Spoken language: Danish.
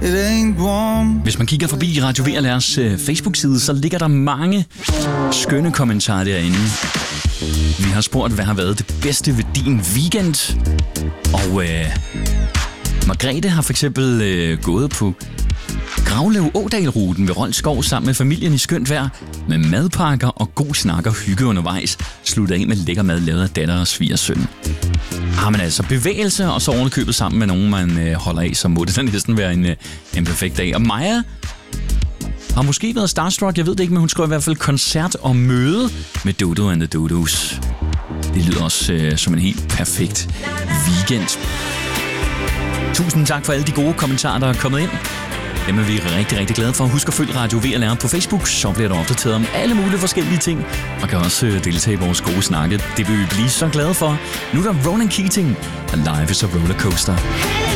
it ain't warm. Hvis man kigger forbi Radio VLR's Facebook-side, så ligger der mange skønne kommentarer derinde. Vi har spurgt, hvad har været det bedste ved din weekend? Og Margrethe har for eksempel gået på Gravlev-Ådal-ruten ved Rold Skov sammen med familien i skønt vejr, med madpakker og god snak og hygge undervejs, slutter af med lækker mad lavet af datter og svigersøn. Har man altså bevægelse, og så ovenikøbet sammen med nogen, man holder af, så må det da næsten være en perfekt dag. Og Maja har måske været starstruck, jeg ved det ikke, men hun skriver i hvert fald koncert og møde med Dodo and the Dodos. Det lyder også som en helt perfekt weekend. Tusind tak for alle de gode kommentarer, der er kommet ind. Dem er vi rigtig, rigtig glade for. Husk at følge Radio VLR på Facebook, så bliver du opdateret om alle mulige forskellige ting, og kan også deltage i vores gode snakke. Det vil vi blive så glade for. Nu er der Ronan Keating, og Life is a Rollercoaster.